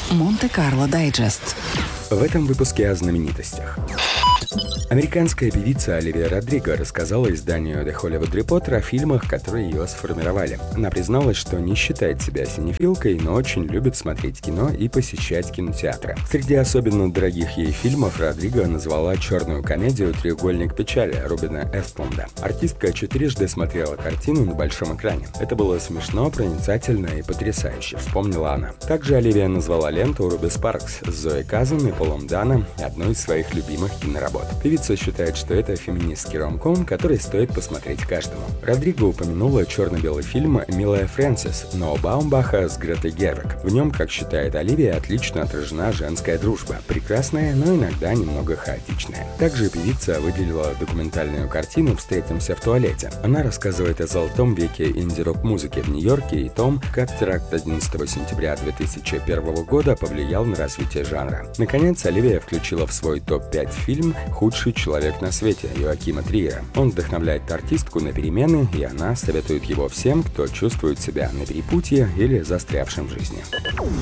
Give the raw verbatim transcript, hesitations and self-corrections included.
Монте-Карло Дайджест. В этом выпуске о знаменитостях. Американская певица Оливия Родриго рассказала изданию The Hollywood Reporter о фильмах, которые ее сформировали. Она призналась, что не считает себя синефилкой, но очень любит смотреть кино и посещать кинотеатры. Среди особенно дорогих ей фильмов Родриго назвала черную комедию «Треугольник печали» Рубена Эстлунда. Артистка четырежды смотрела картину на большом экране. Это было смешно, проницательно и потрясающе, вспомнила она. Также Оливия назвала ленту «Руби Спаркс» с Зоей Казан и Полом Дано одной из своих любимых киноработ. Певица считает, что это феминистский ромком, который стоит посмотреть каждому. Родриго упомянула черно-белый фильм «Милая Фрэнсис» Ноа Баумбаха с Гретой Гервиг. В нем, как считает Оливия, отлично отражена женская дружба. Прекрасная, но иногда немного хаотичная. Также певица выделила документальную картину «Встретимся в туалете». Она рассказывает о золотом веке инди-рок-музыки в Нью-Йорке и том, как теракт одиннадцатого сентября две тысячи первого года повлиял на развитие жанра. Наконец, Оливия включила в свой топ пять фильм «Худший человек на свете» Йоакима Триера. Он вдохновляет артистку на перемены, и она советует его всем, кто чувствует себя на перепутье или застрявшим в жизни.